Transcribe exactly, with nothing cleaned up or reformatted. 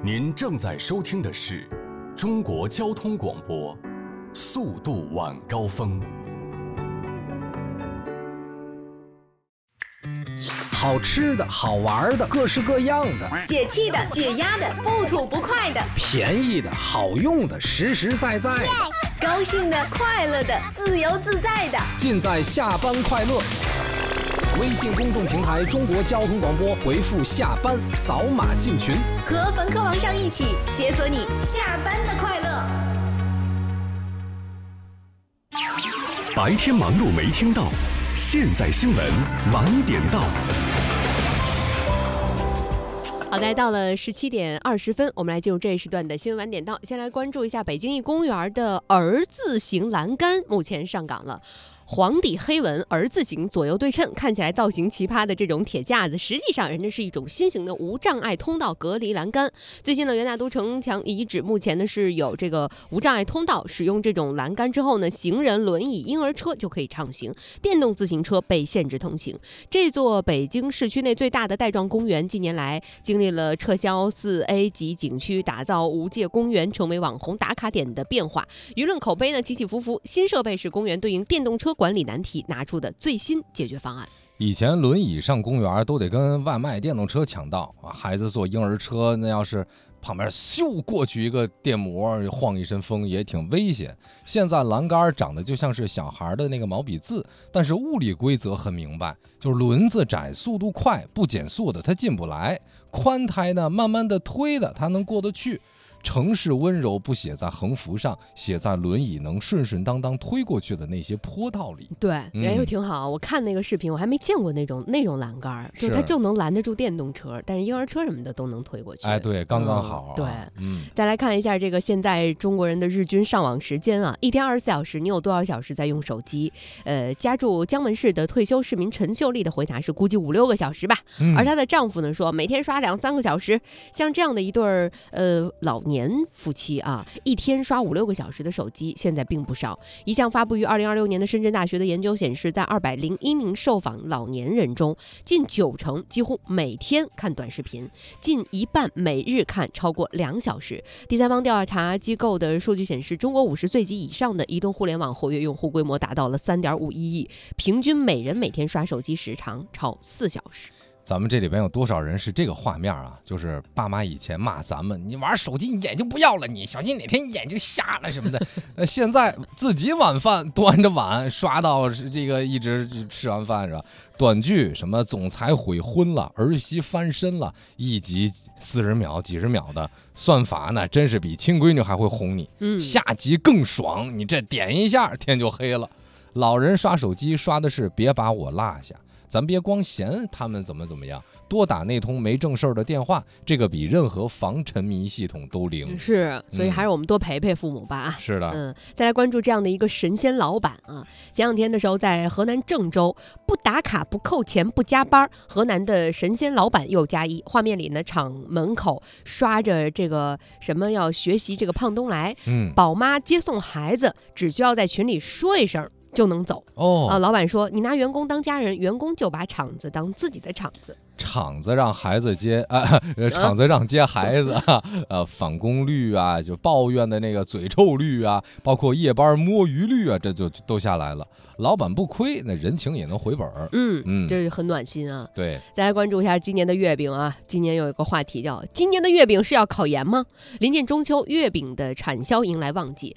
您正在收听的是中国交通广播，速度晚高峰。 好吃的好玩的各式各样的， 解气的解压的不吐不快的， 便宜的好用的实实在在的， yes! 高兴的快乐的自由自在的， 尽在下班快乐。微信公众平台中国交通广播，回复下班扫码进群， 和冯科王上一起解锁你下班的快乐。 白天忙碌没听到，现在新闻晚点到。 好的，到了十七点二十分，我们来进入这一时段的新闻晚点到。先来关注一下北京一公园的儿字形栏杆，目前上岗了。黄底黑纹儿字形左右对称，看起来造型奇葩的这种铁架子，实际上人家是一种新型的无障碍通道隔离栏杆。最近呢，元大都城墙遗址目前呢是有这个无障碍通道，使用这种栏杆之后呢，行人、轮椅、婴儿车就可以畅行，电动自行车被限制通行。这座北京市区内最大的带状公园，近年来经历了撤销四 A 级景区，打造无界公园，成为网红打卡点的变化。舆论口碑呢起起伏伏，新设备是公园对应电动车管理难题拿出的最新解决方案。 以前轮椅上公园都得跟外卖电动车抢道，孩子坐婴儿车，那要是旁边咻过去一个电摩，晃一身风也挺危险。现在栏杆长得就像是小孩的那个毛笔字，但是物理规则很明白，就是轮子窄，速度快，不减速的它进不来，宽胎呢慢慢的推的它能过得去。城市温柔不写在横幅上，写在轮椅能顺顺当当推过去的那些坡道里。 对，哎呦挺好。我看那个视频，我还没见过那种那种栏杆，就是它就能拦得住电动车，但是婴儿车什么的都能推过去。 哎，对，刚刚好、啊嗯。对， 嗯。 再来看一下这个现在中国人的日均上网时间啊，一天二十四小时，你有多少小时在用手机？呃，家住江门市的退休市民陈秀丽的回答是估计五六个小时吧。嗯、而她的丈夫呢说，每天刷两三个小时。像这样的一对儿呃老年年夫妻啊，一天刷五六个小时的手机，现在并不少。一项发布于二零二六年的深圳大学的研究显示，在二百零一名受访老年人中，近九成几乎每天看短视频，近一半每日看超过两小时。第三方调查机构的数据显示，中国五十岁及以上的移动互联网活跃用户规模达到了三点五一亿，平均每人每天刷手机时长超四小时。 咱们这里边有多少人是这个画面啊？就是爸妈以前骂咱们，你玩手机你眼睛不要了，你小心哪天眼睛瞎了什么的。呃，现在自己晚饭端着碗刷到这个一直吃完饭是吧？短剧什么总裁悔婚了，儿媳翻身了，一集四十秒、几十秒的算法呢，真是比亲闺女还会哄你。嗯，下集更爽，你这点一下天就黑了。老人刷手机刷的是别把我落下。咱别光嫌他们怎么怎么样，多打那通没正事儿的电话，这个比任何防沉迷系统都灵。 是，所以还是我们多陪陪父母吧。 嗯、是的， 嗯，再来关注这样的一个神仙老板啊。前两天的时候，在河南郑州，不打卡、不扣钱、不加班，河南的神仙老板又加一。画面里呢，厂门口刷着这个什么要学习这个胖东来，嗯，宝妈接送孩子，只需要在群里说一声就能走哦啊！老板说：“你拿员工当家人，员工就把厂子当自己的厂子。 厂子让孩子接啊，厂子让接孩子啊，呃，返工率啊，就抱怨的那个嘴臭率啊，包括夜班摸鱼率啊，这就都下来了。老板不亏，那人情也能回本儿。 嗯嗯，这很暖心啊。 对， 再来关注一下今年的月饼啊。今年有一个话题叫“今年的月饼是要考研吗？”临近中秋，月饼的产销迎来旺季。